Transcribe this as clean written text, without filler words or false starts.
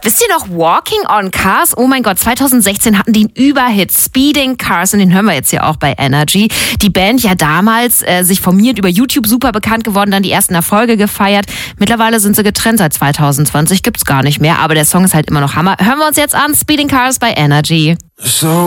Wisst ihr noch Walking on Cars? Oh mein Gott, 2016 hatten die einen Überhit, Speeding Cars, und den hören wir jetzt ja auch bei Energy. Die Band ja damals sich formiert, über YouTube super bekannt geworden, dann die ersten Erfolge gefeiert. Mittlerweile sind sie getrennt, seit 2020 gibt's gar nicht mehr, aber der Song ist halt immer noch Hammer. Hören wir uns jetzt an, Speeding Cars bei Energy.